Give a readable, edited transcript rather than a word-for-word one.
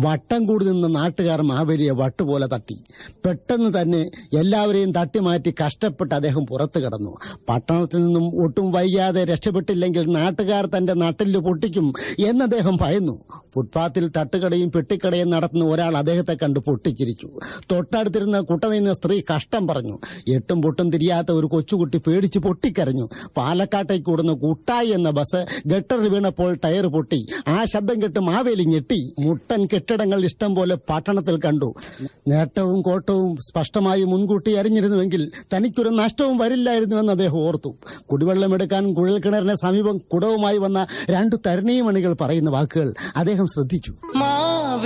വട്ടം കൂടി നിന്ന നാട്ടുകാർ മാവേലിയെ വട്ടുപോലെ തട്ടി. പെട്ടെന്ന് തന്നെ എല്ലാവരെയും തട്ടിമാറ്റി കഷ്ടപ്പെട്ട് അദ്ദേഹം പുറത്തു കടന്നു. പട്ടണത്തിൽ നിന്നും ഒട്ടും വൈകാതെ രക്ഷപ്പെട്ടില്ലെങ്കിൽ നാട്ടുകാർ തന്റെ നട്ടെല്ല് പൊട്ടിക്കും എന്ന് അദ്ദേഹം ഭയന്നു. ഫുട്പാത്തിൽ തട്ടുകടയും പെട്ടിക്കടയും നടത്തുന്ന ഒരാൾ അദ്ദേഹത്തെ കണ്ട് പൊട്ടിച്ചിരിച്ചു. തൊട്ടടുത്തിരുന്ന കുട്ടനീന്ന സ്ത്രീ കഷ്ടം പറഞ്ഞു. എട്ടും പൊട്ടും തിരിയാത്ത ഒരു കൊച്ചുകുട്ടി പേടിച്ച് പൊട്ടിക്കരഞ്ഞു. പാലക്കാട്ടേക്ക് ഓടുന്ന കുട്ടായി എന്ന ബസ് ഗട്ടറിൽ വീണപ്പോൾ ടയർ പൊട്ടി. ആ ശബ്ദം കേട്ട് മാവേലി ഞെട്ടി. മുട്ടൻ കെട്ടിടങ്ങൾ ഇഷ്ടം പോലെ പട്ടണത്തിൽ കണ്ടു. നേട്ടവും കോട്ടവും സ്പഷ്ടമായി മുൻകൂട്ടി അറിഞ്ഞിരുന്നുവെങ്കിൽ തനിക്കൊരു നഷ്ടവും വരില്ലായിരുന്നുവെന്ന് അദ്ദേഹം ഓർത്തു. കുടിവെള്ളമെടുക്കാൻ കുഴൽക്കിണറിന് സമീപം കുടവുമായി വന്ന 2 തരുണീമണികൾ പറയുന്ന വാക്കുകൾ അദ്ദേഹം ശ്രദ്ധിച്ചു.